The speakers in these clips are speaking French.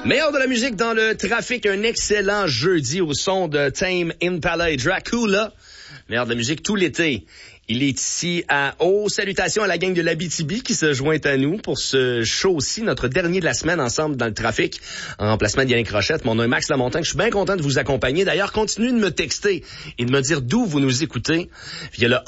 Meilleur de la musique dans le trafic, un excellent jeudi au son de Tame Impala et Dracula. Meilleur de la musique tout l'été. Il est ici à salutations à la gang de l'Abitibi qui se joint à nous pour ce show-ci, notre dernier de la semaine ensemble dans le trafic, en remplacement d'Yannick Rochette. Mon nom est Max Lamontagne, je suis bien content de vous accompagner. D'ailleurs, continuez de me texter et de me dire d'où vous nous écoutez via le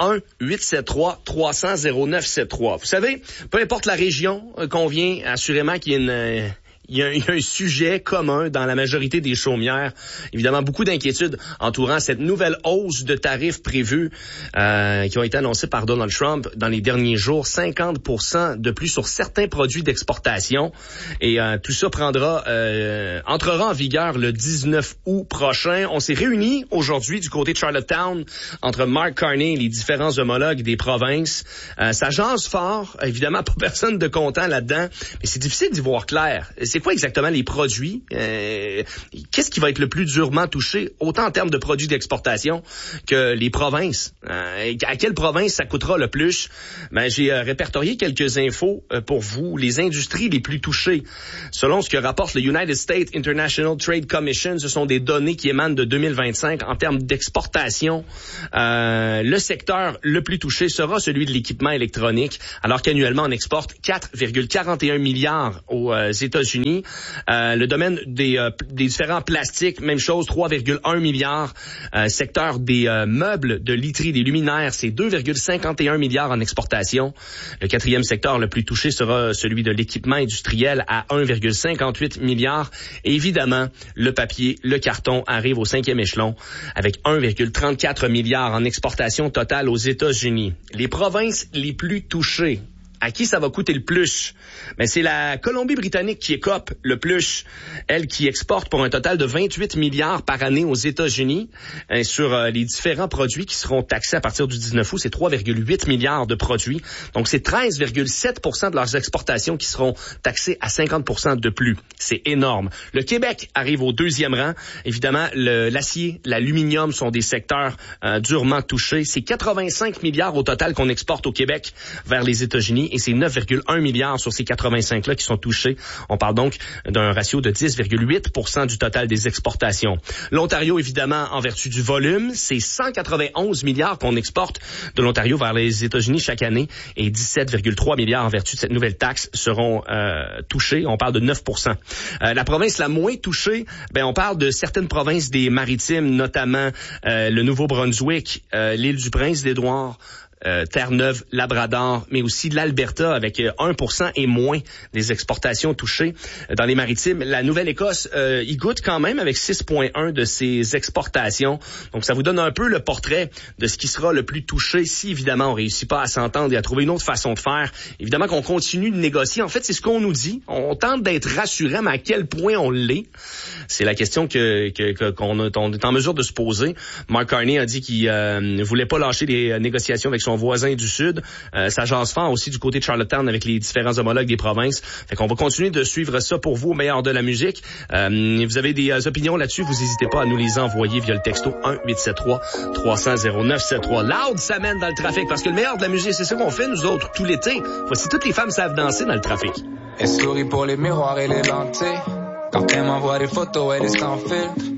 1-873-300-0973. Vous savez, peu importe la région qu'on vient, assurément qu'il y a il y a un sujet commun dans la majorité des chaumières. Évidemment, beaucoup d'inquiétudes entourant cette nouvelle hausse de tarifs prévus qui ont été annoncés par Donald Trump dans les derniers jours. 50% de plus sur certains produits d'exportation. Et tout ça entrera en vigueur le 19 août prochain. On s'est réunis aujourd'hui du côté de Charlottetown entre Mark Carney et les différents homologues des provinces. Ça jase fort. Évidemment, pas personne de content là-dedans. Mais c'est difficile d'y voir clair. C'est quoi exactement les produits? Qu'est-ce qui va être le plus durement touché, autant en termes de produits d'exportation que les provinces? À quelle province ça coûtera le plus? J'ai répertorié quelques infos pour vous. Les industries les plus touchées, selon ce que rapporte le United States International Trade Commission, ce sont des données qui émanent de 2025 en termes d'exportation. Le secteur le plus touché sera celui de l'équipement électronique, alors qu'annuellement on exporte 4,41 milliards aux États-Unis. Le domaine des différents plastiques, même chose, 3,1 milliards. Secteur des meubles, de literie, des luminaires, c'est 2,51 milliards en exportation. Le quatrième secteur le plus touché sera celui de l'équipement industriel à 1,58 milliards. Et évidemment, le papier, le carton arrive au cinquième échelon avec 1,34 milliards en exportation totale aux États-Unis. Les provinces les plus touchées, à qui ça va coûter le plus? C'est la Colombie-Britannique qui écope le plus. Elle qui exporte pour un total de 28 milliards par année aux États-Unis. Sur les différents produits qui seront taxés à partir du 19 août, c'est 3,8 milliards de produits. Donc, c'est 13,7% de leurs exportations qui seront taxées à 50% de plus. C'est énorme. Le Québec arrive au deuxième rang. Évidemment, l'acier, l'aluminium sont des secteurs durement touchés. C'est 85 milliards au total qu'on exporte au Québec vers les États-Unis. Et c'est 9,1 milliards sur ces 85-là qui sont touchés. On parle donc d'un ratio de 10,8% du total des exportations. L'Ontario, évidemment, en vertu du volume, c'est 191 milliards qu'on exporte de l'Ontario vers les États-Unis chaque année. Et 17,3 milliards en vertu de cette nouvelle taxe seront touchés. On parle de 9%. La province la moins touchée, on parle de certaines provinces des Maritimes, notamment le Nouveau-Brunswick, l'île du Prince-d'Édouard, Terre-Neuve, Labrador, mais aussi l'Alberta avec 1% et moins des exportations touchées. Dans les Maritimes, la Nouvelle-Écosse y goûte quand même avec 6,1 de ses exportations. Donc, ça vous donne un peu le portrait de ce qui sera le plus touché si, évidemment, on réussit pas à s'entendre et à trouver une autre façon de faire. Évidemment qu'on continue de négocier. En fait, c'est ce qu'on nous dit. On tente d'être rassurant, mais à quel point on l'est? C'est la question qu'on est en mesure de se poser. Mark Carney a dit qu'il ne voulait pas lâcher les négociations avec son voisin du Sud. Ça jase fort aussi du côté de Charlottetown avec les différents homologues des provinces. Fait qu'on va continuer de suivre ça pour vous au meilleur de la musique. Vous avez des opinions là-dessus, vous n'hésitez pas à nous les envoyer via le texto 1-873-300-0973. Loud s'amène dans le trafic parce que le meilleur de la musique, c'est ça qu'on fait nous autres tout l'été. Voici toutes les femmes savent danser dans le trafic. Elle sourit pour les miroirs et les lentilles. Quand elle m'envoie des photos, elle est sans filtre.